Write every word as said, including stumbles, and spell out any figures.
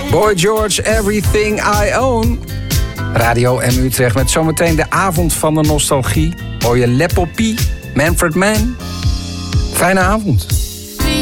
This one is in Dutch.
Boy George, Everything I Own. Radio M Utrecht met zometeen de avond van de nostalgie. Hoor je Lepopie, Manfred Mann. Fijne avond.